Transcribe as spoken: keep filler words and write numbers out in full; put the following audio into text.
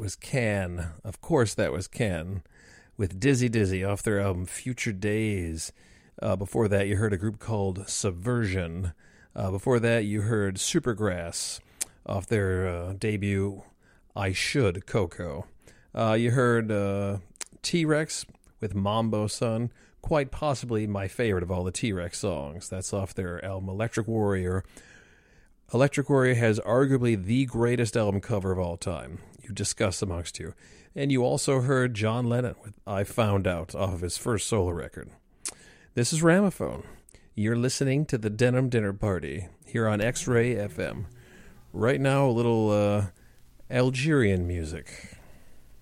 was Can. Of course that was Can, with Dizzy Dizzy off their album Future Days. Uh, before that, you heard a group called Subversion. Uh, before that, you heard Supergrass off their uh, debut I Should, Coco. Uh, you heard uh, T-Rex with Mambo Son, quite possibly my favorite of all the T-Rex songs. That's off their album Electric Warrior. Electric Warrior has arguably the greatest album cover of all time. You discuss amongst you. And you also heard John Lennon with I Found Out off of his first solo record. This is Ramophone. You're listening to the Denim Dinner Party here on X-Ray F M. Right now, a little uh, Algerian music.